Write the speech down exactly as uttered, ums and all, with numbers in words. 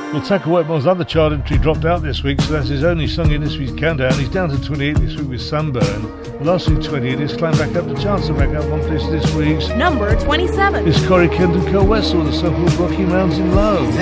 Well, Taika Waititi's other chart entry dropped out this week, so that's his only song in this week's countdown. He's down to twenty-eight this week with Sunburn. Last week twenty-eight, he's climbed back up the charts and back up one place this week's number twenty-seven. It's Corey Kent and Kurt Wessel, the song called Rocky Mountain Low.